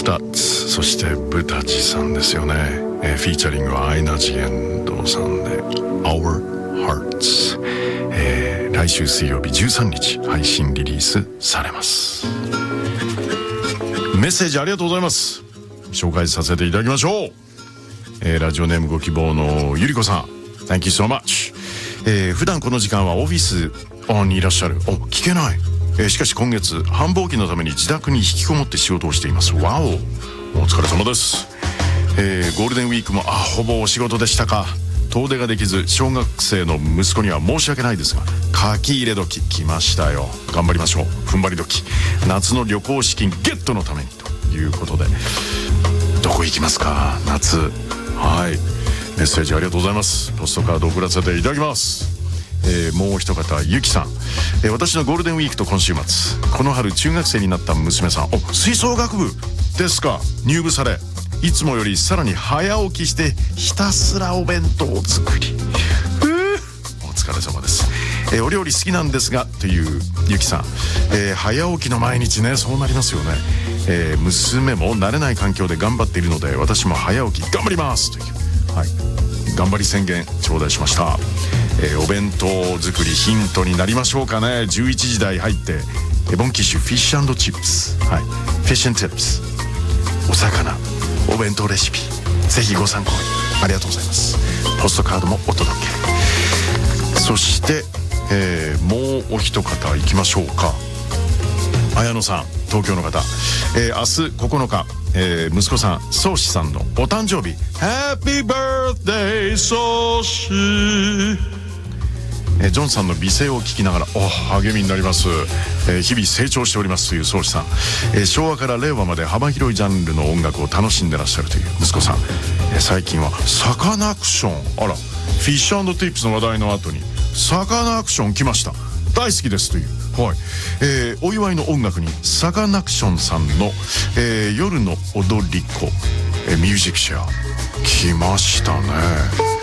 2つ、そしてブタチさんですよね。フィーチャリングはアイナ・ジ・エンドさんで Our Hearts、来週水曜日13日配信リリースされます。メッセージありがとうございます。紹介させていただきましょう。ラジオネームご希望のゆりこさん Thank you so much。普段この時間はオフィスにいらっしゃる。聞けない。しかし今月繁忙期のために自宅に引きこもって仕事をしています。わお、お疲れ様です。ゴールデンウィークもほぼお仕事でしたか。遠出ができず小学生の息子には申し訳ないですが、書き入れ時来ましたよ。頑張りましょう。踏ん張り時、夏の旅行資金ゲットのためにということで、どこ行きますか夏。はい、メッセージありがとうございます。ポストカード送らせていただきます。もう一方ゆきさん、私のゴールデンウィークと今週末、この春中学生になった娘さん、吹奏楽部ですか。入部され、いつもよりさらに早起きしてひたすらお弁当作り。お疲れ様です。お料理好きなんですがというゆきさん、早起きの毎日ね、そうなりますよね。娘も慣れない環境で頑張っているので、私も早起き頑張りますという、はい、頑張り宣言頂戴しました。お弁当作りヒントになりましょうかね。11時台入ってボンキッシュフィッシュ&チップス、はい、フィッシュ&チップス、お魚お弁当レシピ、ぜひご参考に。ありがとうございます。ポストカードもお届け。そして、もうお一方いきましょうか。綾野さん、東京の方、明日9日、息子さん宗志さんのお誕生日、ハッピーバースデー宗志。ジョンさんの美声を聞きながら励みになります。日々成長しておりますという宗志さん、昭和から令和まで幅広いジャンルの音楽を楽しんでらっしゃるという息子さん、最近はサカナクション、フィッシュ&ティップスの話題の後にサカナクション来ました。大好きですという、はい、お祝いの音楽にサカナクションさんの、夜の踊り子、ミュージックシェア来ましたね。